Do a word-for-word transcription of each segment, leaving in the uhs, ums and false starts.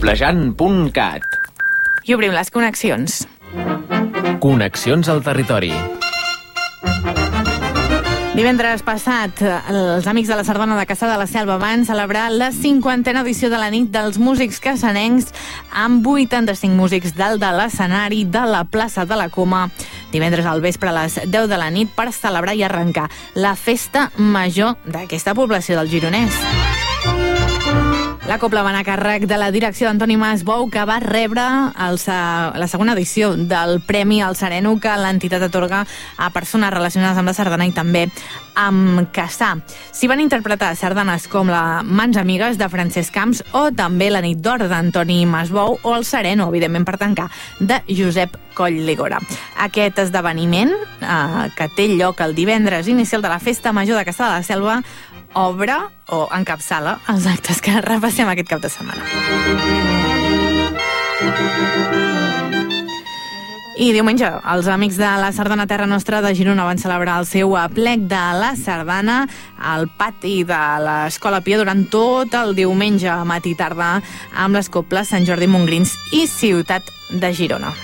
coplejant punt cat. I obrim les connexions. Connexions al territori. Divendres passat, els Amics de la Sardana de Cassà de la Selva van celebrar la cinquantena edició de la nit dels músics cassanencs amb vuitanta-cinc músics dalt de l'escenari de la plaça de la Coma. Divendres al vespre a les deu de la nit per celebrar i arrencar la festa major d'aquesta població del Gironès. La cobla va anar a càrrec de la direcció d'Antoni Mas Bou, que va rebre el, la segona edició del Premi al Sereno que l'entitat atorga a persones relacionades amb la sardana i també amb Cassà. S'hi van interpretar sardanes com la Mans Amigues de Francesc Camps o també la Nit d'Or d'Antoni Mas Bou o el Sereno, evidentment per tancar, de Josep Coll Ligora. Aquest esdeveniment, eh, que té lloc el divendres inicial de la Festa Major de Cassà de la Selva, obre o encapçala els actes que repassem aquest cap de setmana. I diumenge, els Amics de la Sardana Terra Nostra de Girona van celebrar el seu aplec de la sardana al pati de l'Escola Pia durant tot el diumenge, matí i tarda, amb les cobles Sant Jordi Montgrins i Ciutat de Girona.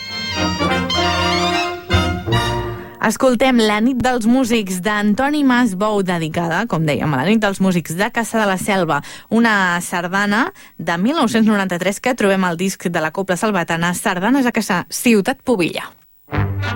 Escoltem la nit dels músics d'Antoni Mas Bou, dedicada, com dèiem, a la nit dels músics de Cassà de la Selva, una sardana de mil nou-cents noranta-tres que trobem al disc de la Cobla Salvatana, Sardanes a Cassà, Ciutat Pubilla.